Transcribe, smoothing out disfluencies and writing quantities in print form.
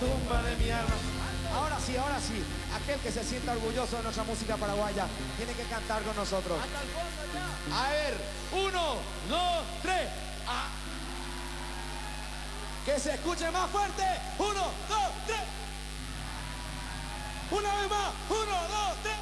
tumba de mi alma. Ahora sí, ahora sí. Aquel que se sienta orgulloso de nuestra música paraguaya tiene que cantar con nosotros. Hasta el fondo ya. A ver, 1, 2, 3. Ah. Que se escuche más fuerte. 1, 2, 3. Una vez más. 1, 2, 3.